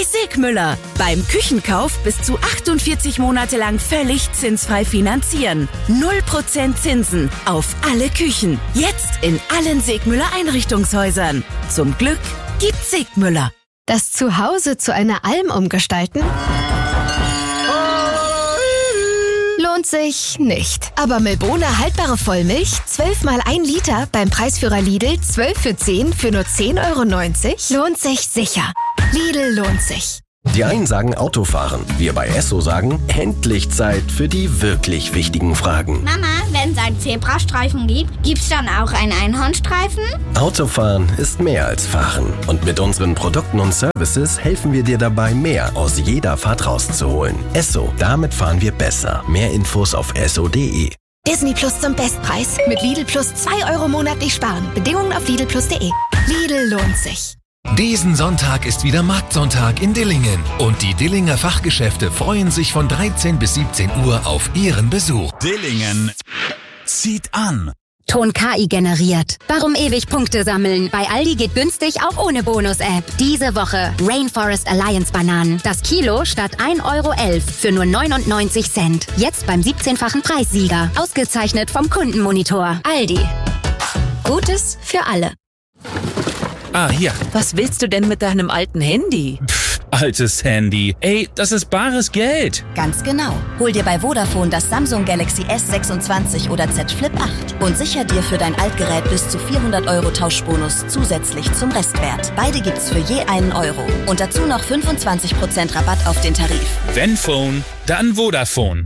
Sigmüller. Beim Küchenkauf bis zu 48 Monate lang völlig zinsfrei finanzieren. 0% Zinsen auf alle Küchen. Jetzt in allen Sigmüller Einrichtungshäusern. Zum Glück gibt's Sigmüller. Das Zuhause zu einer Alm umgestalten? Lohnt sich nicht. Aber Milbona haltbare Vollmilch, 12 mal 1 Liter, beim Preisführer Lidl 12 für 10 für nur 10,90 €, lohnt sich sicher. Lidl lohnt sich. Die einen sagen Autofahren, wir bei Esso sagen, endlich Zeit für die wirklich wichtigen Fragen. Mama, wenn es einen Zebrastreifen gibt, gibt's dann auch einen Einhornstreifen? Autofahren ist mehr als Fahren. Und mit unseren Produkten und Services helfen wir dir dabei, mehr aus jeder Fahrt rauszuholen. Esso, damit fahren wir besser. Mehr Infos auf esso.de. Disney Plus zum Bestpreis. Mit Lidl Plus 2 € monatlich sparen. Bedingungen auf lidlplus.de. Lidl lohnt sich. Diesen Sonntag ist wieder Marktsonntag in Dillingen. Und die Dillinger Fachgeschäfte freuen sich von 13 bis 17 Uhr auf Ihren Besuch. Dillingen zieht an. Ton KI generiert. Warum ewig Punkte sammeln? Bei Aldi geht günstig auch ohne Bonus-App. Diese Woche Rainforest Alliance Bananen. Das Kilo statt 1,11 € für nur 99 Cent. Jetzt beim 17-fachen Preissieger. Ausgezeichnet vom Kundenmonitor. Aldi. Gutes für alle. Ah, hier. Was willst du denn mit deinem alten Handy? Altes Handy. Ey, das ist bares Geld. Ganz genau. Hol dir bei Vodafone das Samsung Galaxy S26 oder Z Flip 8 und sicher dir für dein Altgerät bis zu 400 € Tauschbonus zusätzlich zum Restwert. Beide gibt's für je einen Euro. Und dazu noch 25% Rabatt auf den Tarif. Wenn Phone, dann Vodafone.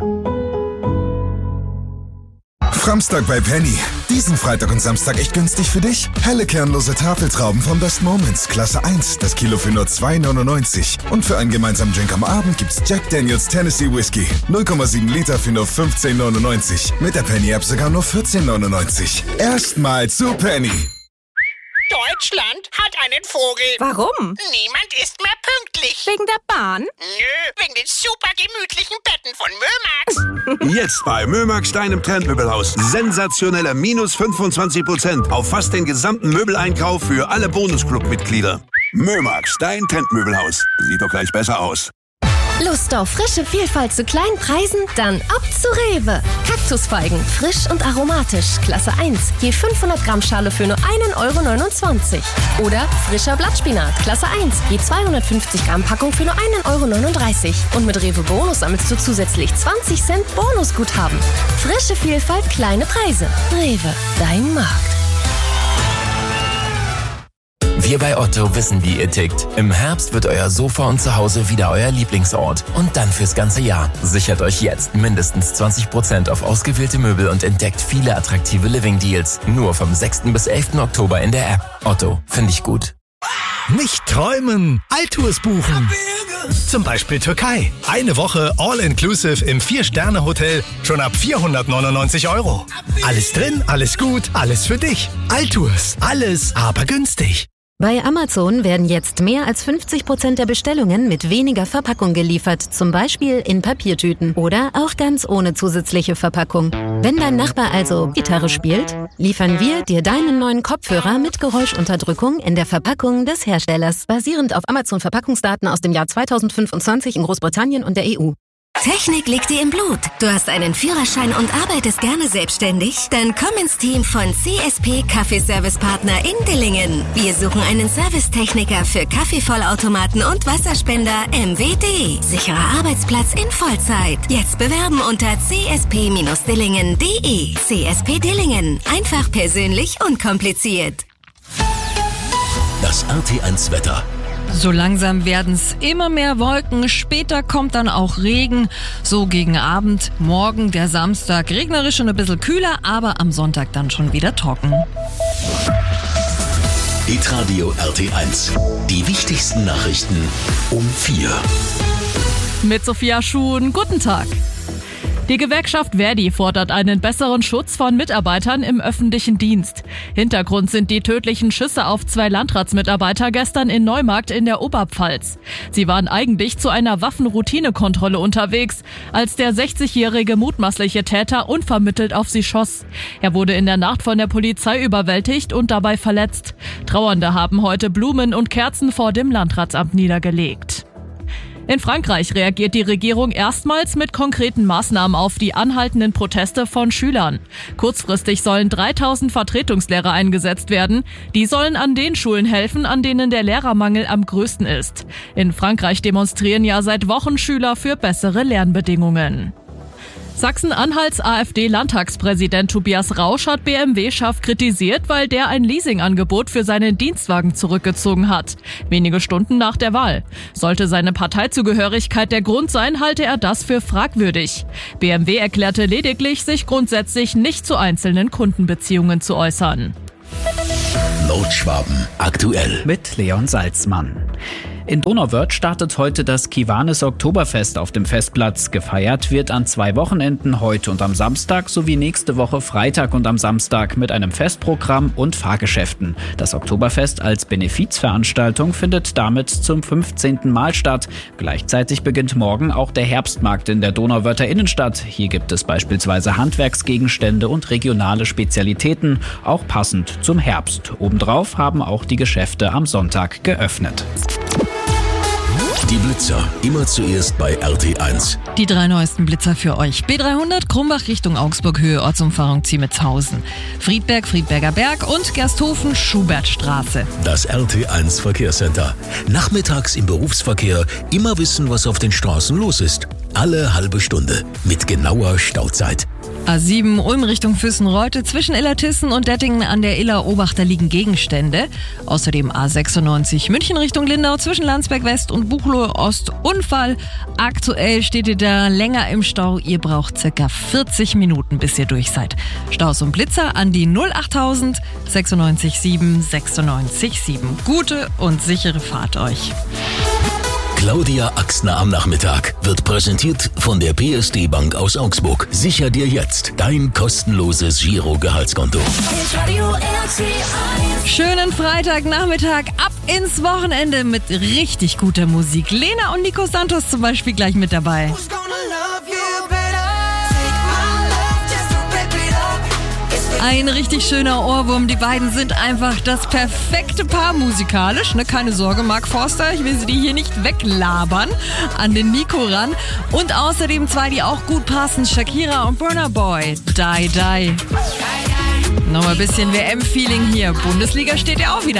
Framstag bei Penny. Diesen Freitag und Samstag echt günstig für dich. Helle kernlose Tafeltrauben vom Best Moments, Klasse 1, das Kilo für nur 2,99 €. Und für einen gemeinsamen Drink am Abend gibt's Jack Daniels Tennessee Whiskey. 0,7 Liter für nur 15,99 €. Mit der Penny-App sogar nur 14,99 €. Erstmal zu Penny. Deutschland hat einen Vogel. Warum? Niemand ist mehr pünktlich. Wegen der Bahn? Nö, wegen den super gemütlichen Betten von Mömax. Jetzt bei Mömax, deinem Trendmöbelhaus. Sensationelle minus 25% auf fast den gesamten Möbeleinkauf für alle Bonusclub-Mitglieder. Mömax, dein Trendmöbelhaus. Sieht doch gleich besser aus. Lust auf frische Vielfalt zu kleinen Preisen? Dann ab zu Rewe. Kaktusfeigen, frisch und aromatisch, Klasse 1. Je 500 Gramm Schale für nur 1,29 €. Oder frischer Blattspinat, Klasse 1. Je 250 Gramm Packung für nur 1,39 €. Und mit Rewe Bonus sammelst du zusätzlich 20 Cent Bonusguthaben. Frische Vielfalt, kleine Preise. Rewe, dein Markt. Wir bei Otto wissen, wie ihr tickt. Im Herbst wird euer Sofa und Zuhause wieder euer Lieblingsort. Und dann fürs ganze Jahr. Sichert euch jetzt mindestens 20% auf ausgewählte Möbel und entdeckt viele attraktive Living-Deals. Nur vom 6. bis 11. Oktober in der App. Otto, finde ich gut. Nicht träumen, Alltours buchen. Zum Beispiel Türkei. Eine Woche All-Inclusive im 4-Sterne-Hotel schon ab 499 €. Alles drin, alles gut, alles für dich. Alltours, alles aber günstig. Bei Amazon werden jetzt mehr als 50% der Bestellungen mit weniger Verpackung geliefert, zum Beispiel in Papiertüten oder auch ganz ohne zusätzliche Verpackung. Wenn dein Nachbar also Gitarre spielt, liefern wir dir deinen neuen Kopfhörer mit Geräuschunterdrückung in der Verpackung des Herstellers, basierend auf Amazon-Verpackungsdaten aus dem Jahr 2025 in Großbritannien und der EU. Technik liegt dir im Blut. Du hast einen Führerschein und arbeitest gerne selbstständig? Dann komm ins Team von CSP Kaffeeservicepartner in Dillingen. Wir suchen einen Servicetechniker für Kaffeevollautomaten und Wasserspender MWD. Sicherer Arbeitsplatz in Vollzeit. Jetzt bewerben unter csp-dillingen.de. CSP Dillingen. Einfach persönlich, unkompliziert. Das RT1 Wetter. So langsam werden es immer mehr Wolken, später kommt dann auch Regen, so gegen Abend, morgen der Samstag regnerisch und ein bisschen kühler, aber am Sonntag dann schon wieder trocken. Hitradio RT1, die wichtigsten Nachrichten um 4. Mit Sophia Schuhn, guten Tag. Die Gewerkschaft Verdi fordert einen besseren Schutz von Mitarbeitern im öffentlichen Dienst. Hintergrund sind die tödlichen Schüsse auf 2 Landratsmitarbeiter gestern in Neumarkt in der Oberpfalz. Sie waren eigentlich zu einer Waffenroutinekontrolle unterwegs, als der 60-jährige mutmaßliche Täter unvermittelt auf sie schoss. Er wurde in der Nacht von der Polizei überwältigt und dabei verletzt. Trauernde haben heute Blumen und Kerzen vor dem Landratsamt niedergelegt. In Frankreich reagiert die Regierung erstmals mit konkreten Maßnahmen auf die anhaltenden Proteste von Schülern. Kurzfristig sollen 3000 Vertretungslehrer eingesetzt werden. Die sollen an den Schulen helfen, an denen der Lehrermangel am größten ist. In Frankreich demonstrieren ja seit Wochen Schüler für bessere Lernbedingungen. Sachsen-Anhalts AfD-Landtagspräsident Tobias Rausch hat BMW scharf kritisiert, weil der ein Leasingangebot für seinen Dienstwagen zurückgezogen hat. Wenige Stunden nach der Wahl. Sollte seine Parteizugehörigkeit der Grund sein, halte er das für fragwürdig. BMW erklärte lediglich, sich grundsätzlich nicht zu einzelnen Kundenbeziehungen zu äußern. Nordschwaben aktuell mit Leon Salzmann. In Donauwörth startet heute das Kiwanis Oktoberfest auf dem Festplatz. Gefeiert wird an 2 Wochenenden, heute und am Samstag sowie nächste Woche Freitag und am Samstag mit einem Festprogramm und Fahrgeschäften. Das Oktoberfest als Benefizveranstaltung findet damit zum 15. Mal statt. Gleichzeitig beginnt morgen auch der Herbstmarkt in der Donauwörther Innenstadt. Hier gibt es beispielsweise Handwerksgegenstände und regionale Spezialitäten, auch passend zum Herbst. Obendrauf haben auch die Geschäfte am Sonntag geöffnet. Die Blitzer, immer zuerst bei RT1. Die 3 neuesten Blitzer für euch. B300 Krumbach Richtung Augsburg, Höhe Ortsumfahrung Ziemetshausen. Friedberg, Friedberger Berg und Gersthofen, Schubertstraße. Das RT1 Verkehrscenter. Nachmittags im Berufsverkehr immer wissen, was auf den Straßen los ist. Alle halbe Stunde mit genauer Stauzeit. A7 Ulm Richtung Füssen-Reute. Zwischen Illertissen und Dettingen an der Iller-Obachter liegen Gegenstände. Außerdem A96 München Richtung Lindau zwischen Landsberg West und Buchloe Ost. Unfall. Aktuell steht ihr da länger im Stau. Ihr braucht circa 40 Minuten, bis ihr durch seid. Staus und Blitzer an die 08000 96 7 96 7. Gute und sichere Fahrt euch. Claudia Axner am Nachmittag wird präsentiert von der PSD Bank aus Augsburg. Sicher dir jetzt dein kostenloses Giro-Gehaltskonto. Schönen Freitagnachmittag, ab ins Wochenende mit richtig guter Musik. Lena und Nico Santos zum Beispiel gleich mit dabei. Ein richtig schöner Ohrwurm. Die beiden sind einfach das perfekte Paar musikalisch. Ne? Keine Sorge, Mark Forster, ich will sie dir hier nicht weglabern. An den Nico ran. Und außerdem 2, die auch gut passen. Shakira und Burna Boy. Die, die. Nochmal ein bisschen WM-Feeling hier. Bundesliga steht ja auch wieder